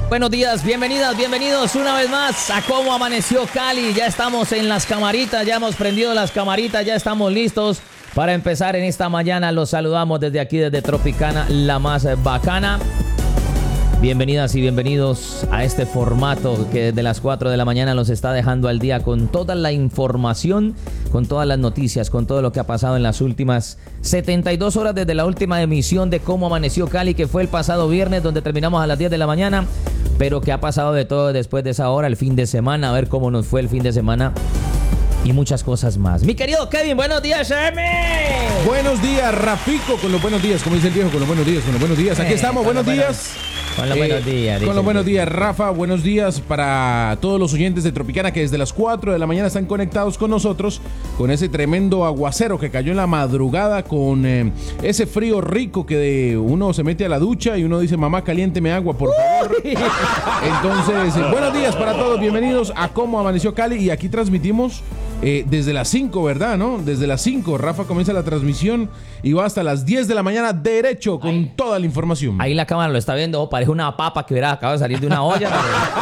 Buenos días, bienvenidas, bienvenidos una vez más a Cómo Amaneció Cali. Ya estamos en las camaritas, ya hemos prendido las camaritas, ya estamos listos para empezar en esta mañana. Los saludamos desde aquí, desde Tropicana, la más bacana. Bienvenidas y bienvenidos a este formato que desde las 4 de la mañana los está dejando al día con toda la información, con todas las noticias, con todo lo que ha pasado en las últimas 72 horas desde la última emisión de Cómo Amaneció Cali, que fue el pasado viernes, donde terminamos a las 10 de la mañana, pero que ha pasado de todo después de esa hora, el fin de semana, a ver cómo nos fue el fin de semana y muchas cosas más. Mi querido Kevin, buenos días, M. Buenos días, Rafico, con los buenos días, como dice el viejo, con los buenos días, con los buenos días. Aquí estamos, buenos días. Con los buenos días. Con los buenos días, Rafa. Buenos días para todos los oyentes de Tropicana que desde las 4 de la mañana están conectados con nosotros, con ese tremendo aguacero que cayó en la madrugada, con ese frío rico que uno se mete a la ducha y uno dice, mamá, caliénteme agua, por favor. Entonces, buenos días para todos, bienvenidos a Cómo Amaneció Cali, y aquí transmitimos desde las 5, ¿verdad? ¿No? Desde las 5, Rafa comienza la transmisión y va hasta las 10 de la mañana derecho con toda la información. Ahí la cámara lo está viendo, parece una papa que acaba de salir de una olla.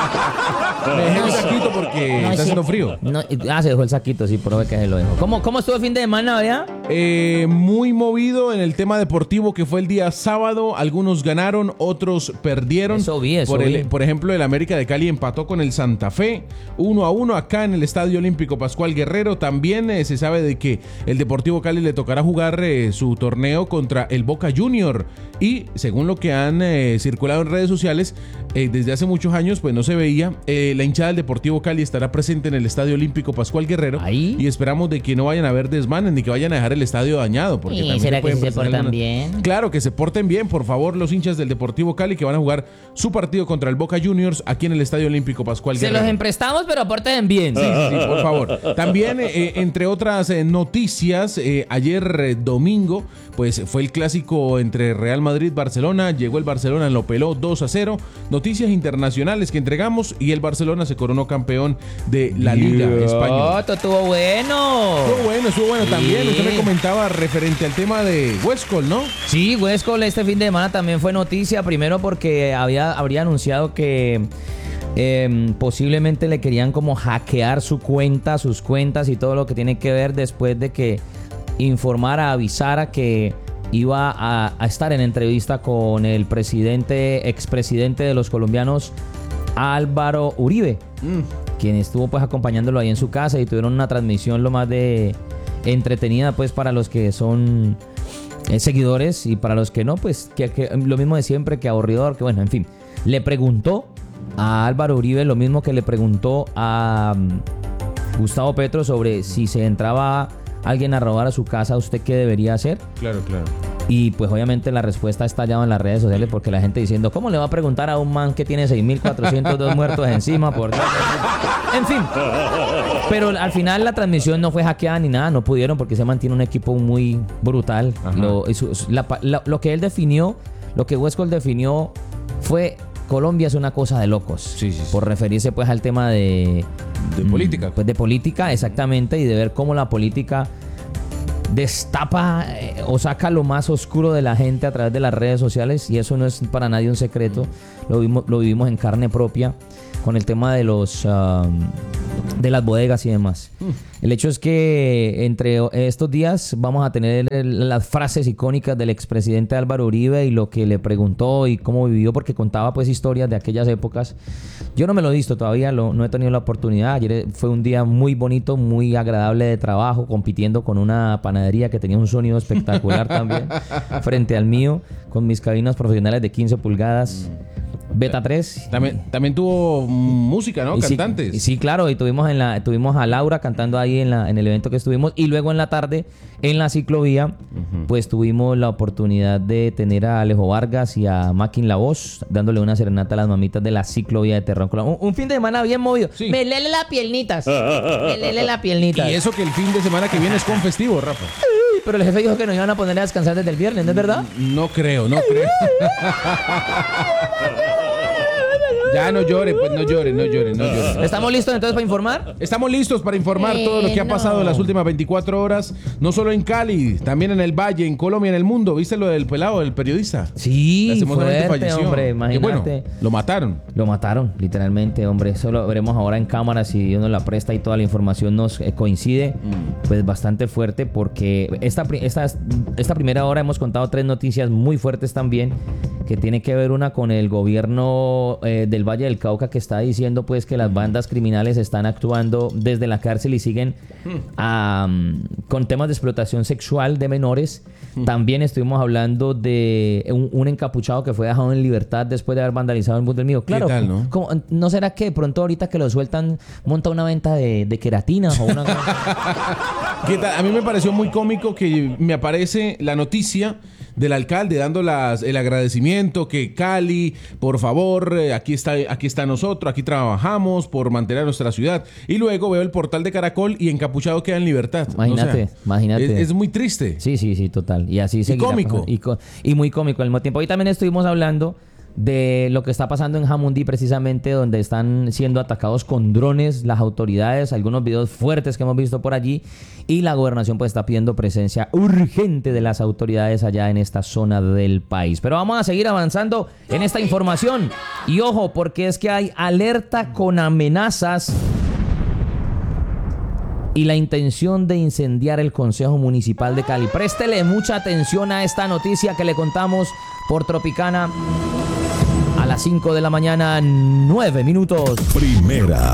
Me dejé el saquito porque está haciendo frío. Se dejó el saquito, sí, por que se lo dejó. ¿Cómo estuvo el fin de semana, ya? Muy movido en el tema deportivo, que fue el día sábado. Algunos ganaron, otros perdieron. Eso vi. Por ejemplo, el América de Cali empató con el Santa Fe 1-1 acá en el Estadio Olímpico Pascual Guerrero. También se sabe de que el Deportivo Cali le tocará jugar su torneo contra el Boca Junior. Y según lo que han circulado en redes sociales, desde hace muchos años pues no se veía. La hinchada del Deportivo Cali estará presente en el Estadio Olímpico Pascual Guerrero. ¿Ahí? Y esperamos de que no vayan a haber desmanes ni que vayan a dejar el estadio dañado. Porque ¿Y será que se portan bien? Claro, que se porten bien, por favor, los hinchas del Deportivo Cali que van a jugar su partido contra el Boca Juniors aquí en el Estadio Olímpico Pascual Guerrero. Se los emprestamos, pero porten bien. Sí, por favor. También, entre otras noticias, ayer domingo, pues fue el clásico entre Real Madrid-Barcelona. Llegó el Barcelona, lo peló 2-0. Noticias internacionales que entregamos y el Barcelona se coronó campeón de la Liga Española. Estuvo bueno. Estuvo bueno Sí. también. Usted me comentaba referente al tema de Huescol, ¿no? Sí, Huescol este fin de semana también fue noticia. Primero porque habría anunciado que posiblemente le querían como hackear sus cuentas y todo lo que tiene que ver, después de que avisara que iba a estar en entrevista con el expresidente de los colombianos, Álvaro Uribe, quien estuvo pues acompañándolo ahí en su casa, y tuvieron una transmisión lo más de entretenida pues para los que son seguidores, y para los que no, pues que lo mismo de siempre, que aburridor, que bueno, en fin. Le preguntó a Álvaro Uribe lo mismo que le preguntó a Gustavo Petro sobre si se entraba alguien a robar a su casa, ¿usted qué debería hacer? Claro. Y pues obviamente la respuesta está estallada en las redes sociales, porque la gente diciendo, ¿cómo le va a preguntar a un man que tiene 6.402 muertos encima? En fin. Pero al final la transmisión no fue hackeada ni nada, no pudieron, porque se mantiene un equipo muy brutal. Lo que él definió, lo que Huescol definió fue: Colombia es una cosa de locos. Sí. Por referirse pues al tema de política. Pues de política, exactamente, y de ver cómo la política destapa o saca lo más oscuro de la gente a través de las redes sociales, y eso no es para nadie un secreto. Lo vivimos en carne propia con el tema de de las bodegas y demás. El hecho es que entre estos días vamos a tener las frases icónicas del expresidente Álvaro Uribe y lo que le preguntó y cómo vivió, porque contaba pues historias de aquellas épocas. Yo no me lo he visto todavía, no he tenido la oportunidad. Ayer fue un día muy bonito, muy agradable de trabajo, compitiendo con una panadería que tenía un sonido espectacular también, frente al mío, con mis cabinas profesionales de 15 pulgadas. Beta 3. También tuvo música, ¿no? Cantantes. Sí, claro, y tuvimos a Laura cantando ahí en el evento que estuvimos, y luego en la tarde en la ciclovía pues tuvimos la oportunidad de tener a Alejo Vargas y a Maquin La Voz dándole una serenata a las mamitas de la ciclovía de Terrón. Un fin de semana bien movido. Sí. Me lele las piernitas. Y eso que el fin de semana que viene es con festivo, Rafa. Pero el jefe dijo que nos iban a poner a descansar desde el viernes, ¿no es verdad? No creo. Ya no llore, pues no llore. ¿Estamos listos entonces para informar? Estamos listos para informar todo lo que ha pasado en las últimas 24 horas, no solo en Cali, también en el Valle, en Colombia, en el mundo. ¿Viste lo del pelado, del periodista? Sí, Lastimosamente fuerte, hombre, imagínate. Bueno, lo mataron. Lo mataron, literalmente, hombre. Eso lo veremos ahora en cámara si Dios nos la presta y toda la información nos coincide. Pues bastante fuerte porque esta primera hora hemos contado 3 noticias muy fuertes también, que tiene que ver una con el gobierno del Valle del Cauca, que está diciendo pues que las bandas criminales están actuando desde la cárcel y siguen con temas de explotación sexual de menores. También estuvimos hablando de un encapuchado que fue dejado en libertad después de haber vandalizado el bus del mío. Claro, ¿qué tal, no? ¿No será que de pronto ahorita que lo sueltan monta una venta de queratina o una... ¿Qué tal? A mí me pareció muy cómico que me aparece la noticia del alcalde dando el agradecimiento, que Cali, por favor, aquí está nosotros, aquí trabajamos por mantener nuestra ciudad. Y luego veo el portal de Caracol y encapuchado queda en libertad. Imagínate. Es muy triste. Sí, total. Y así seguirá. Cómico. Y muy cómico al mismo tiempo. Hoy también estuvimos hablando de lo que está pasando en Jamundí, precisamente donde están siendo atacados con drones las autoridades, algunos videos fuertes que hemos visto por allí, y la gobernación pues está pidiendo presencia urgente de las autoridades allá en esta zona del país. Pero vamos a seguir avanzando en esta información y ojo, porque es que hay alerta con amenazas y la intención de incendiar el Consejo Municipal de Cali. Préstele mucha atención a esta noticia que le contamos por Tropicana a las 5 de la mañana, 9 minutos. Primera.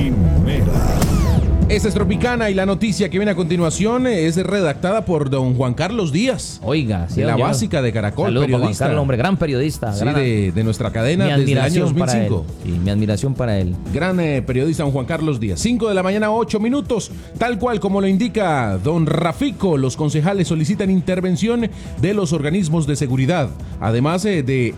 Esta es Tropicana y la noticia que viene a continuación es redactada por don Juan Carlos Díaz. Oiga, sí, de la básica de Caracol, saludos periodista. Juan Carlos, hombre, gran periodista. Sí, de nuestra cadena mi desde el año 2005. Para él. Sí, mi admiración para él. Gran periodista don Juan Carlos Díaz. 5 de la mañana, 8 minutos. Tal cual como lo indica don Rafico, los concejales solicitan intervención de los organismos de seguridad. Además de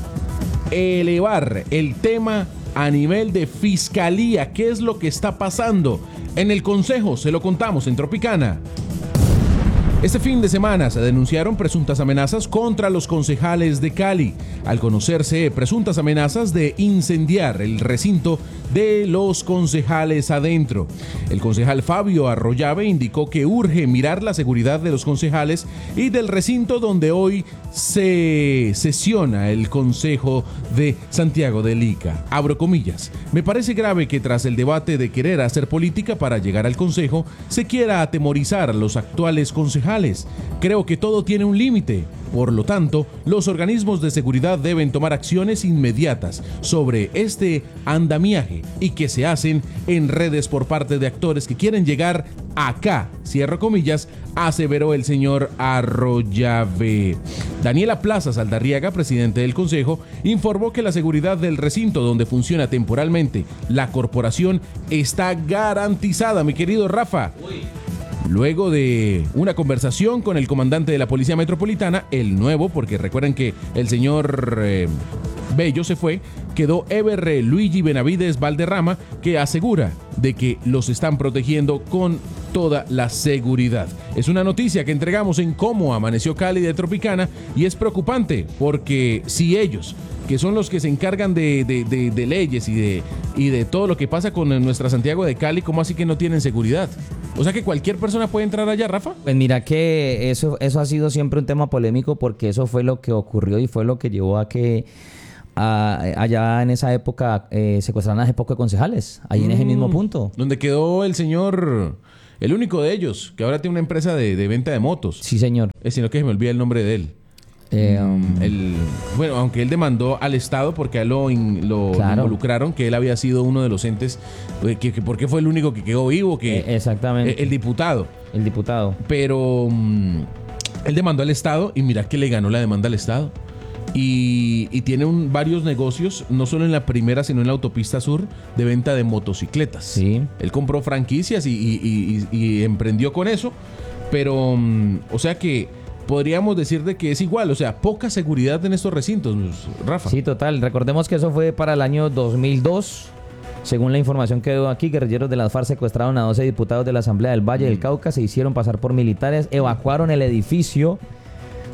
elevar el tema a nivel de fiscalía. ¿Qué es lo que está pasando en el Consejo? Se lo contamos en Tropicana. Este fin de semana se denunciaron presuntas amenazas contra los concejales de Cali, al conocerse presuntas amenazas de incendiar el recinto de los concejales adentro. El concejal Fabio Arroyave indicó que urge mirar la seguridad de los concejales y del recinto donde hoy se sesiona el Consejo de Santiago del Ica. Abro comillas. Me parece grave que tras el debate de querer hacer política para llegar al Consejo, se quiera atemorizar a los actuales concejales. Creo que todo tiene un límite. Por lo tanto, los organismos de seguridad deben tomar acciones inmediatas sobre este andamiaje y que se hacen en redes por parte de actores que quieren llegar acá, cierro comillas, aseveró el señor Arroyave. Daniela Plaza Saldarriaga, presidente del Consejo, informó que la seguridad del recinto donde funciona temporalmente la corporación está garantizada, mi querido Rafa. Luego de una conversación con el comandante de la Policía Metropolitana, el nuevo, porque recuerden que el señor Bello se fue, quedó Ever Luigi Benavides Valderrama, que asegura de que los están protegiendo con toda la seguridad. Es una noticia que entregamos en Cómo Amaneció Cali de Tropicana y es preocupante porque si ellos, que son los que se encargan de leyes y de todo lo que pasa con nuestra Santiago de Cali, ¿cómo así que no tienen seguridad? O sea que cualquier persona puede entrar allá, Rafa. Pues mira que eso ha sido siempre un tema polémico porque eso fue lo que ocurrió y fue lo que llevó a que allá en esa época secuestraran hace poco de concejales, ahí en ese mismo punto. Donde quedó el señor, el único de ellos, que ahora tiene una empresa de venta de motos. Sí, señor. Sino que se me olvida el nombre de él. Bueno, aunque él demandó al Estado porque a él lo involucraron, que él había sido uno de los entes, porque fue el único que quedó vivo, exactamente. El diputado. Pero él demandó al Estado y mira que le ganó la demanda al Estado. Y tiene varios negocios, no solo en la primera, sino en la autopista sur, de venta de motocicletas. Sí. Él compró franquicias y emprendió con eso, pero, o sea que podríamos decir de que es igual, o sea, poca seguridad en estos recintos, Rafa. Sí, total. Recordemos que eso fue para el año 2002. Según la información que dio aquí, guerrilleros de las FARC secuestraron a 12 diputados de la Asamblea del Valle del Cauca, se hicieron pasar por militares, evacuaron el edificio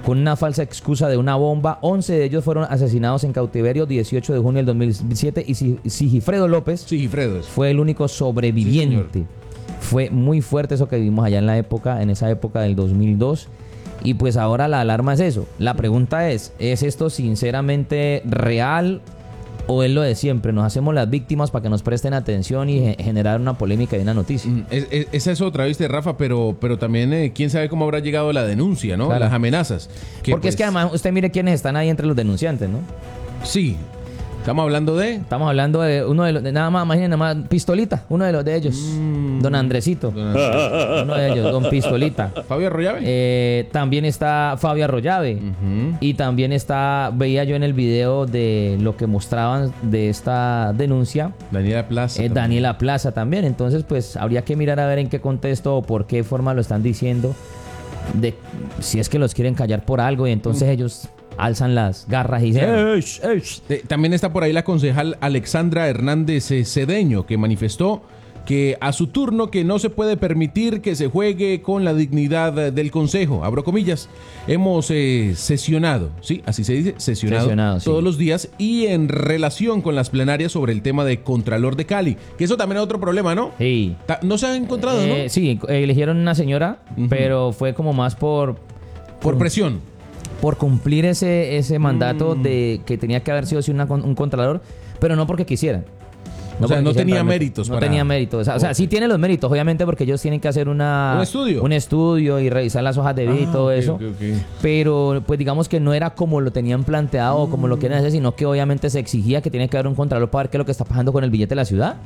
con una falsa excusa de una bomba. 11 de ellos fueron asesinados en cautiverio 18 de junio del 2007 y Sigifredo López fue el único sobreviviente. Fue muy fuerte eso que vimos allá en esa época del 2002. Y pues ahora la alarma es eso. La pregunta ¿es esto sinceramente real o es lo de siempre? Nos hacemos las víctimas para que nos presten atención y generar una polémica y una noticia. Esa es otra, ¿viste, Rafa? Pero también quién sabe cómo habrá llegado la denuncia, ¿no? Claro. Las amenazas. Porque pues, es que además usted mire quiénes están ahí entre los denunciantes, ¿no? Sí. Estamos hablando de uno de los, nada más, imagínense, nada más, Pistolita, uno de ellos, don Andresito, uno de ellos, don Pistolita. ¿Fabio Arroyave? También está Fabio Arroyave, y también veía yo en el video de lo que mostraban de esta denuncia, Daniela Plaza. Daniela Plaza también, entonces pues habría que mirar a ver en qué contexto o por qué forma lo están diciendo, de si es que los quieren callar por algo y entonces ellos alzan las garras y dicen También está por ahí la concejal Alexandra Hernández Cedeño, que manifestó que a su turno que no se puede permitir que se juegue con la dignidad del consejo. Abro comillas. Hemos sesionado, ¿sí? Así se dice, sesionado todos los días y en relación con las plenarias sobre el tema de Contralor de Cali, que eso también es otro problema, ¿no? Sí. No se han encontrado, ¿no? Sí, eligieron una señora, pero fue como más por presión. Por cumplir ese mandato de que tenía que haber sido un contralor, pero no porque quisieran. O sea, no tenía méritos. No tenía méritos. O sea, sí tiene los méritos, obviamente, porque ellos tienen que hacer un estudio y revisar las hojas de vida y todo eso. Okay. Pero, pues digamos que no era como lo tenían planteado o como lo quieren hacer, sino que obviamente se exigía que tiene que haber un contralor para ver qué es lo que está pasando con el billete de la ciudad.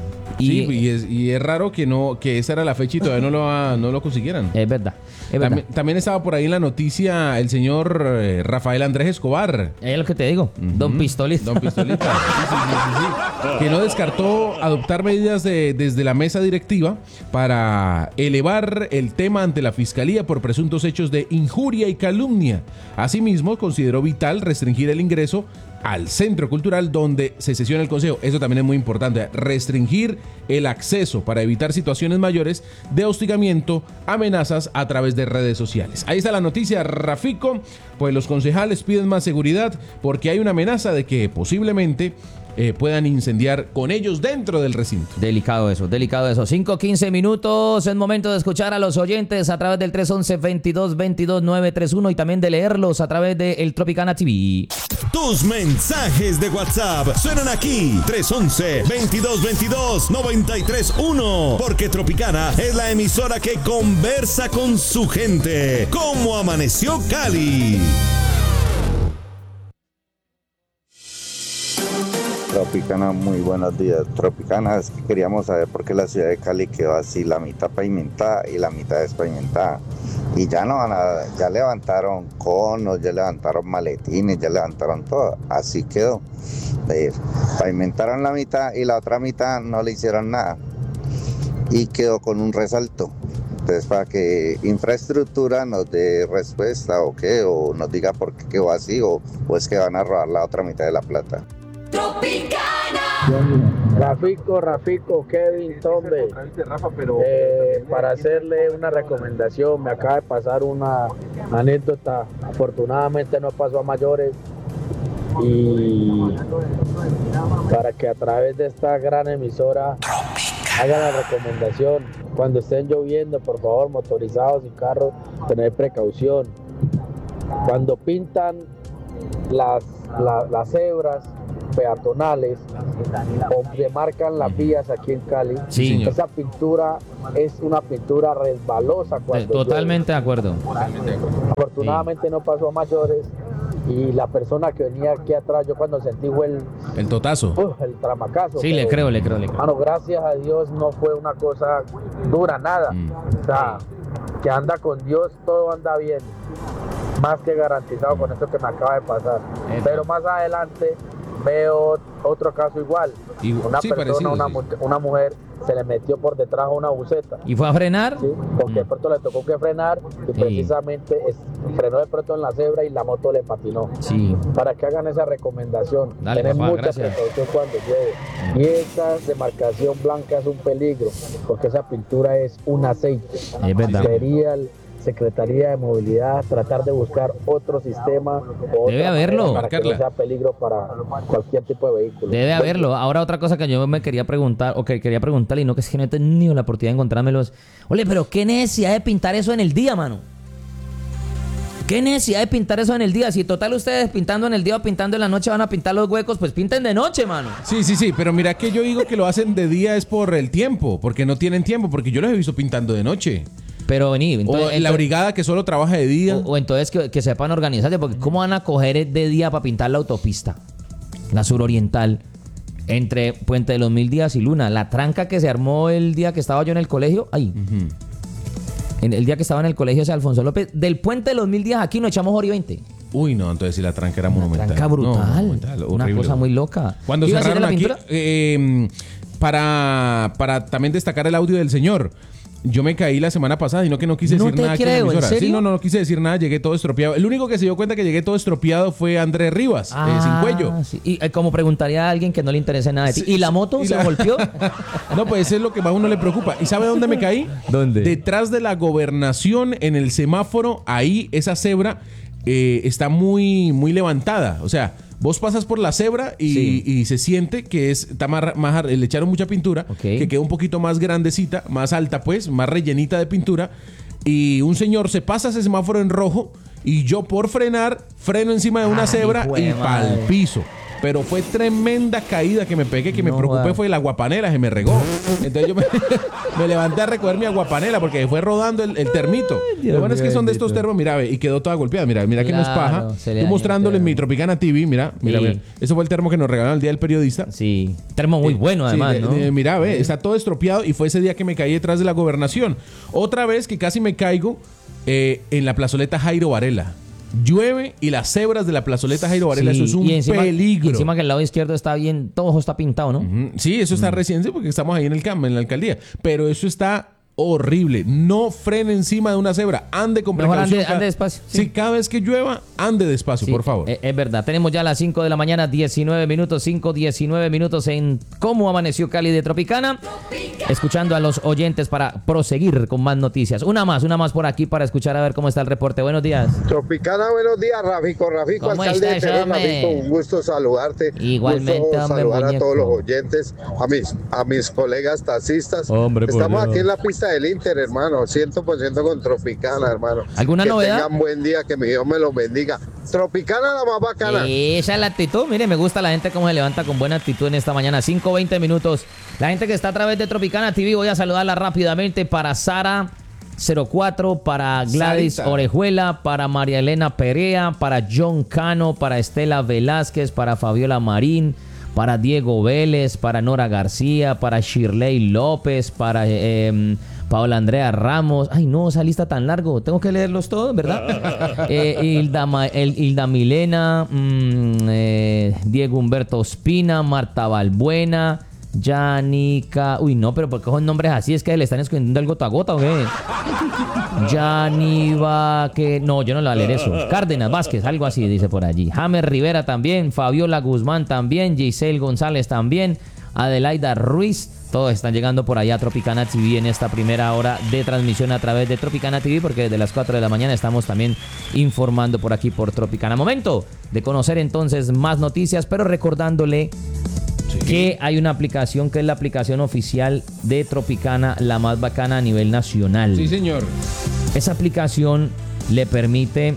Y es raro que esa era la fecha y todavía no lo consiguieran. Es verdad. También estaba por ahí en la noticia el señor Rafael Andrés Escobar. Es lo que te digo. Don Pistolita. Sí. Que no descartó adoptar medidas desde la mesa directiva para elevar el tema ante la fiscalía por presuntos hechos de injuria y calumnia. Asimismo, consideró vital restringir el ingreso al centro cultural donde se sesiona el consejo. Eso también es muy importante, restringir el acceso para evitar situaciones mayores de hostigamiento, amenazas a través de redes sociales. Ahí está la noticia, Rafico. Pues los concejales piden más seguridad porque hay una amenaza de que posiblemente puedan incendiar con ellos dentro del recinto. Delicado eso. 5:15 minutos. Es momento de escuchar a los oyentes a través del 311-2222-931 y también de leerlos a través de El Tropicana TV. Tus mensajes de WhatsApp suenan aquí. 311-2222-931. Porque Tropicana es la emisora que conversa con su gente. ¿Cómo amaneció Cali? Tropicana, muy buenos días. Tropicana, es que queríamos saber por qué la ciudad de Cali quedó así, la mitad pavimentada y la mitad despavimentada. Y ya ya levantaron conos, ya levantaron maletines, ya levantaron todo. Así quedó. Pavimentaron la mitad y la otra mitad no le hicieron nada. Y quedó con un resalto. Entonces, para que infraestructura nos dé respuesta o qué, o nos diga por qué quedó así, o es que van a robar la otra mitad de la plata. Rafico, Kevin, Tombe, para hacerle una recomendación, me acaba de pasar una anécdota, afortunadamente no pasó a mayores, y para que a través de esta gran emisora hagan la recomendación, cuando estén lloviendo, por favor, motorizados y carros, tener precaución. Cuando pintan las cebras peatonales o demarcan las vías aquí en Cali, esa pintura es una pintura resbalosa cuando totalmente de acuerdo. Afortunadamente no pasó a mayores y la persona que venía aquí atrás, yo cuando sentí fue el totazo, el tramacazo. Sí, le creo. Mano, gracias a Dios no fue una cosa dura, nada. O sea, que anda con Dios, todo anda bien. Más que garantizado con esto que me acaba de pasar. Pero más adelante veo otro caso igual. Una persona, una mujer, se le metió por detrás a una buceta. ¿Y fue a frenar? Sí, porque de pronto le tocó que frenar y precisamente frenó de pronto en la cebra y la moto le patinó. Sí. Para que hagan esa recomendación. Dale, tener papá, mucha gracias. precaución cuando llegue. Y esa demarcación blanca es un peligro, porque esa pintura es un aceite. Es verdad. Secretaría de Movilidad tratar de buscar otro sistema o Debe otra haberlo. manera para que no sea peligro para cualquier tipo de vehículo. Debe haberlo. Ahora otra cosa que yo me quería preguntar, o que quería preguntarle, y no, que es que no he tenido la oportunidad de encontrármelos. Ole, pero qué necesidad de pintar eso en el día, mano. ¿Qué necesidad de pintar eso en el día? Si total ustedes pintando en el día o pintando en la noche van a pintar los huecos, pues pinten de noche, mano. Sí, pero mira que yo digo que lo hacen de día es por el tiempo, porque no tienen tiempo, porque yo los he visto pintando de noche. Pero vení, entonces, O la brigada que solo trabaja de día. o entonces que sepan organizarse, porque ¿cómo van a coger de día para pintar la autopista? La suroriental, entre Puente de los Mil Días y Luna. La tranca que se armó el día que estaba yo en el colegio, en el día que estaba en el colegio de Alfonso López, del Puente de los 1000 días aquí nos echamos hora y 20. Uy, no, entonces sí la tranca era monumental. Tranca brutal. No, monumental, Una horrible. cosa muy loca. Cuando ¿Ibas a ir a cerraron la aquí, pintura? para también destacar el audio del señor. Yo me caí la semana pasada y no quise No decir te nada aquí en la creo, ¿en emisora. serio? Sí, no quise decir nada, llegué todo estropeado. El único que se dio cuenta que llegué todo estropeado fue Andrés Rivas, sin cuello. Sí. Y como preguntaría a alguien que no le interese nada de ti. Sí, ¿Y la moto y se la- golpeó? No, pues eso es lo que más a uno le preocupa. ¿Y sabe dónde me caí? ¿Dónde? Detrás de la Gobernación, en el semáforo, ahí esa cebra está muy, muy levantada. O sea, vos pasas por la cebra y se siente que está le echaron mucha pintura, Ok. que queda un poquito más grandecita, más alta pues, más rellenita de pintura. Y un señor se pasa ese semáforo en rojo y yo por freno encima de una Ay, cebra jue y madre. pa'l piso. Pero fue tremenda caída que me pegué, que me No, preocupé joda. fue la aguapanela, se me regó. Entonces yo me levanté a recoger mi aguapanela porque fue rodando el termito. Dios Lo bueno es que mío, son de estos bendito. termos, mira, ve, y quedó toda golpeada. Mira que no es Claro, paja. se le Estoy dañó mostrándole el en mi termo. Tropicana TV, mira. Sí. Ese fue el termo que nos regalaron el día del periodista. Sí. Termo muy bueno, además, Sí, ¿no? mira, ve, está todo estropeado y fue ese día que me caí detrás de la Gobernación. Otra vez que casi me caigo en la plazoleta Jairo Varela. Llueve y las cebras de la plazoleta Jairo Varela, Sí, eso es un y encima, peligro. Y encima que el lado izquierdo está bien, todo está pintado, ¿no? Sí, eso está recién, sí, porque estamos ahí en el campo, en la alcaldía. Pero eso está horrible. No frene encima de una cebra. Ande con Mejor precaución. ande despacio, sí. Sí, cada vez que llueva, ande despacio, Sí, por favor. Es verdad. Tenemos ya las 5 de la mañana, 19 minutos, 19 minutos en Cómo Amaneció Cali de Tropicana. Escuchando a los oyentes para proseguir con más noticias. Una más por aquí para escuchar a ver cómo está el reporte. Buenos días. Tropicana, buenos días, Rafico, ¿Cómo alcalde de estás, Terra, hombre? Rafico, un gusto saludarte. Igualmente, gusto hombre, saludar muñeco. a todos los oyentes, a mis colegas taxistas. Hombre, por Estamos Dios. aquí en la pista del Inter, hermano, 100% con Tropicana, hermano. ¿Alguna que novedad? tengan buen día, que mi Dios me los bendiga. Tropicana la más bacana. Esa es la actitud. Mire, me gusta la gente cómo se levanta con buena actitud en esta mañana. 5:20 minutos. La gente que está a través de Tropicana TV, voy a saludarla rápidamente. Para Sara 04, para Gladys Sarita. Orejuela, para María Elena Perea, para John Cano, para Estela Velázquez, para Fabiola Marín, para Diego Vélez, para Nora García, para Shirley López, para Paola Andrea Ramos. Ay, no, esa lista tan largo. Tengo que leerlos todos, ¿verdad? Hilda Milena, Diego Humberto Ospina, Marta Balbuena, Yanica. Uy, no, pero ¿por qué son nombres así? ¿Es que le están escondiendo el gota a gota o qué? Yaniva, que no, yo no le voy a leer eso. Cárdenas Vázquez, algo así dice por allí. James Rivera también, Fabiola Guzmán también, Giselle González también, Adelaida Ruiz. Todos están llegando por allá a Tropicana TV en esta primera hora de transmisión a través de Tropicana TV, porque desde las 4 de la mañana estamos también informando por aquí por Tropicana. Momento de conocer entonces más noticias, pero recordándole que hay una aplicación que es la aplicación oficial de Tropicana, la más bacana a nivel nacional. Sí, señor. Esa aplicación le permite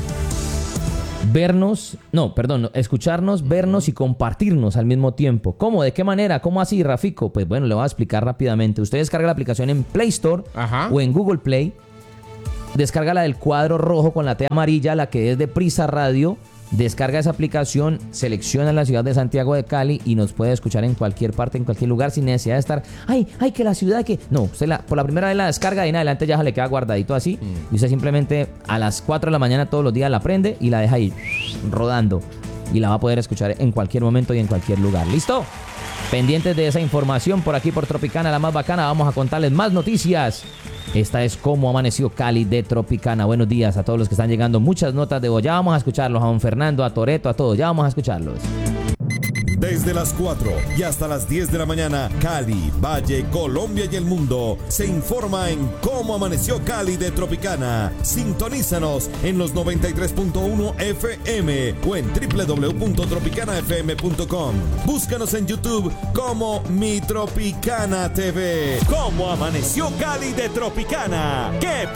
escucharnos, vernos y compartirnos al mismo tiempo. ¿Cómo? ¿De qué manera? ¿Cómo así, Rafico? Pues bueno, le voy a explicar rápidamente. Usted descarga la aplicación en Play Store o en Google Play. Descarga la del cuadro rojo con la T amarilla, la que es de Prisa Radio. Descarga esa aplicación, selecciona la ciudad de Santiago de Cali y nos puede escuchar en cualquier parte, en cualquier lugar, sin necesidad de estar, ay, que la ciudad, que... No, usted por la primera vez la descarga y en adelante ya se le queda guardadito así. Y usted simplemente a las 4 de la mañana todos los días la prende y la deja ahí rodando. Y la va a poder escuchar en cualquier momento y en cualquier lugar. ¿Listo? Pendientes de esa información por aquí por Tropicana, la más bacana, vamos a contarles más noticias. Esta es Cómo Amaneció Cali de Tropicana. Buenos días a todos los que están llegando. Muchas notas de voz. Ya vamos a escucharlos. A don Fernando, a Toreto, a todos. Ya vamos a escucharlos. Desde las 4 y hasta las 10 de la mañana, Cali, Valle, Colombia y el mundo se informa en Cómo Amaneció Cali de Tropicana. Sintonízanos en los 93.1 FM o en www.tropicanafm.com. Búscanos en YouTube como Mi Tropicana TV. Cómo Amaneció Cali de Tropicana. ¡Qué